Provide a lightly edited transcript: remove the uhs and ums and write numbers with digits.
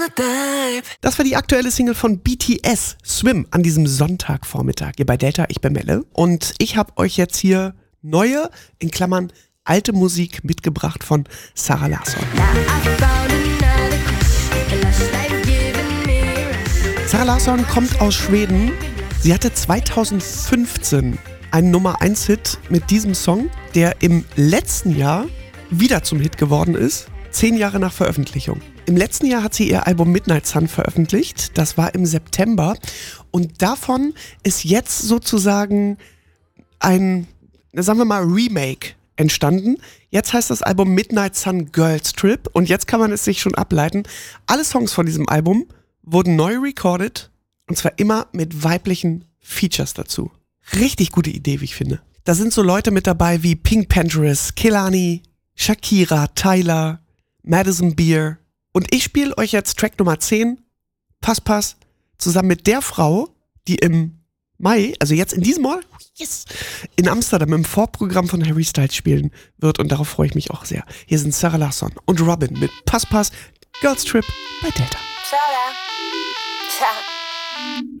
Das war die aktuelle Single von BTS, Swim, an diesem Sonntagvormittag. Ihr bei Delta, ich bin Melle. Und ich habe euch jetzt hier neue, in Klammern, alte Musik mitgebracht von Zara Larsson. Zara Larsson kommt aus Schweden. Sie hatte 2015 einen Nummer-1-Hit mit diesem Song, der im letzten Jahr wieder zum Hit geworden ist, 10 Jahre nach Veröffentlichung. Im letzten Jahr hat sie ihr Album Midnight Sun veröffentlicht, das war im September, und davon ist jetzt sozusagen ein, sagen wir mal, Remake entstanden. Jetzt heißt das Album Midnight Sun Girls Trip und jetzt kann man es sich schon ableiten. Alle Songs von diesem Album wurden neu recorded und zwar immer mit weiblichen Features dazu. Richtig gute Idee, wie ich finde. Da sind so Leute mit dabei wie Pink Panthers, Kehlani, Shakira, Tyler, Madison Beer. Und ich spiele euch jetzt Track Nummer 10, Pass Pass, zusammen mit der Frau, die im Mai, also jetzt in diesem Mal, yes, in Amsterdam im Vorprogramm von Harry Styles spielen wird. Und darauf freue ich mich auch sehr. Hier sind Zara Larsson und Robin mit Pass Pass, Girls Trip bei Delta. Zara.